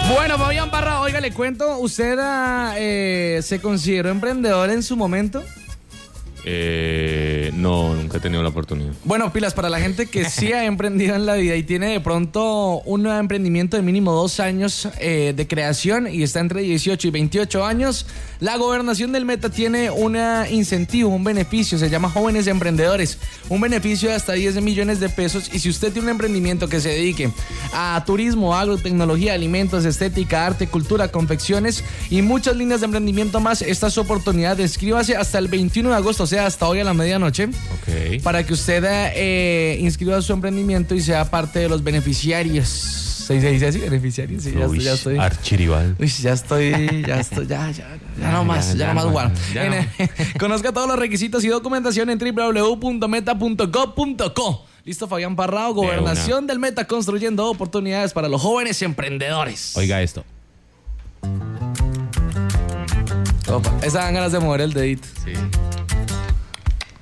Bueno, Fabián Parra, oiga, le cuento, ¿usted se consideró emprendedor en su momento? No, nunca he tenido la oportunidad. Bueno, pilas, para la gente que sí ha emprendido en la vida y tiene de pronto un emprendimiento de mínimo 2 años de creación y está entre 18 y 28 años, la gobernación del Meta tiene un incentivo, un beneficio, se llama Jóvenes Emprendedores, un beneficio de hasta 10 millones de pesos. Y si usted tiene un emprendimiento que se dedique a turismo, agrotecnología, alimentos, estética, arte, cultura, confecciones y muchas líneas de emprendimiento más, esta es su oportunidad. Inscríbase hasta el 21 de agosto, o sea, hasta hoy a la medianoche, para que usted inscriba su emprendimiento y sea parte de los beneficiarios. ¿Se dice así? Beneficiarios, sí, ya estoy. Archirival. Uy, ya no más, bueno. Conozca todos los requisitos y documentación en www.meta.gov.co. Listo, Fabián Parrado, gobernación del Meta, construyendo oportunidades para los jóvenes emprendedores. Oiga esto. Opa, esas dan ganas de mover el dedito. Sí.